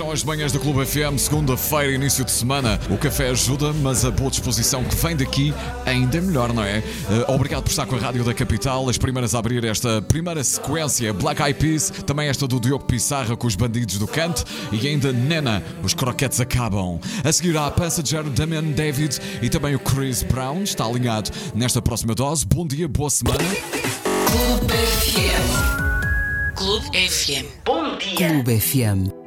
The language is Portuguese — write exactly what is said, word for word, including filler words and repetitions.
são as manhãs do Clube F M, segunda-feira, início de semana. O café ajuda, mas a boa disposição que vem daqui ainda é melhor, não é? Uh, obrigado por estar com a Rádio da Capital, as primeiras a abrir esta primeira sequência, Black Eyed Peas, também esta do Diogo Pissarra com os Bandidos do Canto e ainda Nena, os Croquetes Acabam. A seguir há Passenger, Damian David e também o Chris Brown, está alinhado nesta próxima dose. Bom dia, boa semana. Clube F M. Clube F M. Bom dia. Clube F M.